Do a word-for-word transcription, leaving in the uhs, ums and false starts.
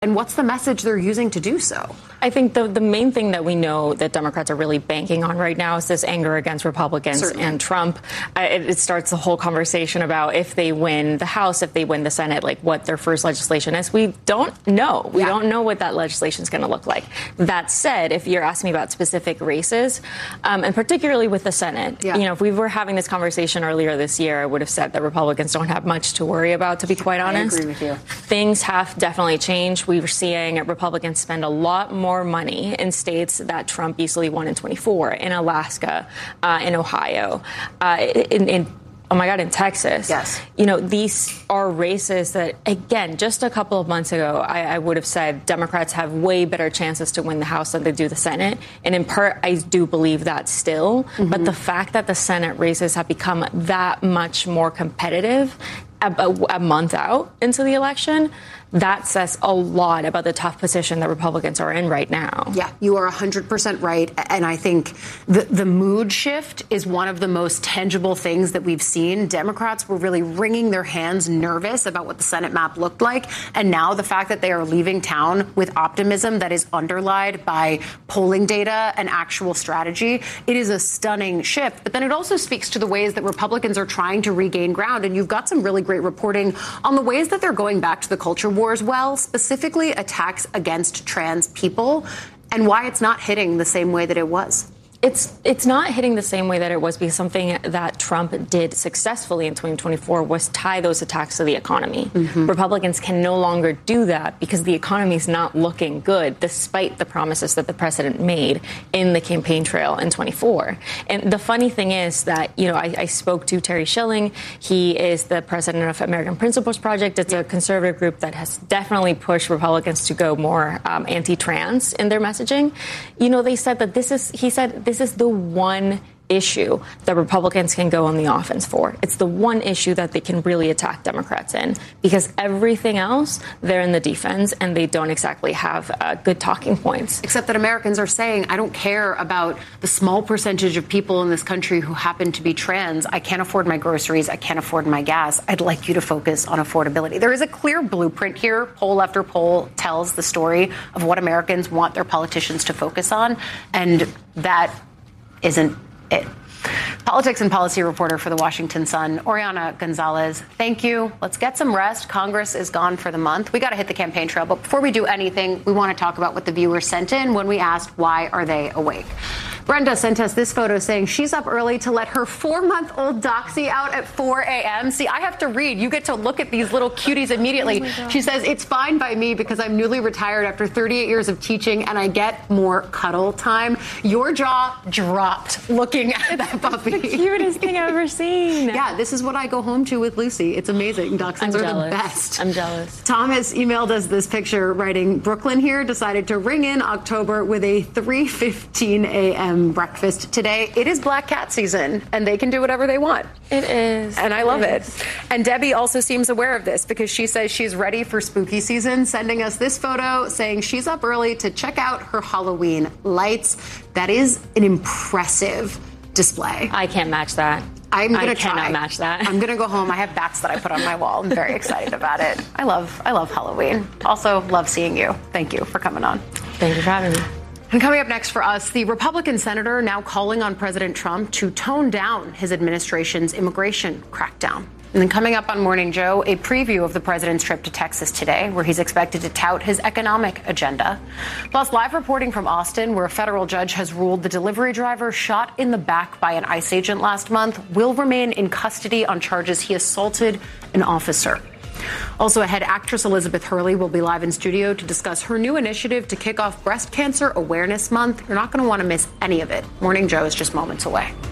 And what's the message they're using to do so? I think the, the main thing that we know that Democrats are really banking on right now is this anger against Republicans Certainly. and Trump. Uh, it, it starts the whole conversation about if they win the House, if they win the Senate, like what their first legislation is. We don't know. We yeah. don't know what that legislation is going to look like. That said, if you're asking me about specific races, um, and particularly with the Senate, yeah. you know, if we were having this conversation earlier this year, I would have said that Republicans don't have much to worry about, to be quite honest. I agree with you. Things have definitely changed. We were seeing Republicans spend a lot more money in states that Trump easily won in twenty-four, in Alaska, uh, in Ohio, uh, in, in oh my God, in Texas. Yes. You know, these are races that, again, just a couple of months ago, I, I would have said Democrats have way better chances to win the House than they do the Senate. And in part, I do believe that still. Mm-hmm. But the fact that the Senate races have become that much more competitive a, a month out into the election, that says a lot about the tough position that Republicans are in right now. Yeah, you are one hundred percent right. And I think the, the mood shift is one of the most tangible things that we've seen. Democrats were really wringing their hands, nervous about what the Senate map looked like. And now the fact that they are leaving town with optimism that is underlined by polling data and actual strategy, it is a stunning shift. But then it also speaks to the ways that Republicans are trying to regain ground. And you've got some really great reporting on the ways that they're going back to the culture war as well, specifically attacks against trans people, and why it's not hitting the same way that it was. It's it's not hitting the same way that it was because something that Trump did successfully in twenty twenty-four was tie those attacks to the economy. Mm-hmm. Republicans can no longer do that because the economy is not looking good, despite the promises that the president made in the campaign trail in twenty-four. And the funny thing is that, you know, I, I spoke to Terry Schilling. He is the president of American Principles Project. It's a conservative group that has definitely pushed Republicans to go more um, anti-trans in their messaging. You know, they said that this is, he said, this is the one issue that Republicans can go on the offense for. It's the one issue that they can really attack Democrats in, because everything else, they're in the defense and they don't exactly have uh, good talking points. Except that Americans are saying, I don't care about the small percentage of people in this country who happen to be trans. I can't afford my groceries. I can't afford my gas. I'd like you to focus on affordability. There is a clear blueprint here. Poll after poll tells the story of what Americans want their politicians to focus on. And that isn't it. Politics and policy reporter for the Washington Sun, Oriana Gonzalez, thank you. Let's get some rest. Congress is gone for the month. We got to hit the campaign trail. But before we do anything, we want to talk about what the viewers sent in when we asked, why are they awake? Brenda sent us this photo saying she's up early to let her four-month-old Doxy out at four a.m. See, I have to read. You get to look at these little cuties immediately. Oh she says, it's fine by me because I'm newly retired after thirty-eight years of teaching and I get more cuddle time. Your jaw dropped looking at that puppy. It's the cutest thing I've ever seen. Yeah, this is what I go home to with Lucy. It's amazing. Dachshunds are the best. I'm jealous. Thomas emailed us this picture writing, Brooklyn here decided to ring in October with a three fifteen a.m. breakfast today. It is Black Cat season, and they can do whatever they want. It is. And I love it, it. And Debbie also seems aware of this because she says she's ready for spooky season, sending us this photo saying she's up early to check out her Halloween lights. That is an impressive display. I can't match that. I'm gonna I try. cannot match that. I'm gonna go home. I have bats that I put on my wall. I'm very excited about it. I love, I love Halloween. Also, love seeing you. Thank you for coming on. Thank you for having me. And coming up next for us, the Republican senator now calling on President Trump to tone down his administration's immigration crackdown. And then coming up on Morning Joe, a preview of the president's trip to Texas today, where he's expected to tout his economic agenda. Plus, live reporting from Austin, where a federal judge has ruled the delivery driver shot in the back by an ICE agent last month will remain in custody on charges he assaulted an officer. Also ahead, actress Elizabeth Hurley will be live in studio to discuss her new initiative to kick off Breast Cancer Awareness Month. You're not going to want to miss any of it. Morning Joe is just moments away.